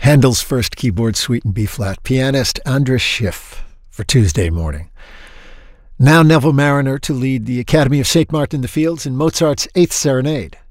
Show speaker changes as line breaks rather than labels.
Handel's first keyboard suite in B-flat, pianist Andras Schiff for Tuesday morning. Now Neville Marriner to lead the Academy of St. Martin in the Fields in Mozart's Eighth Serenade.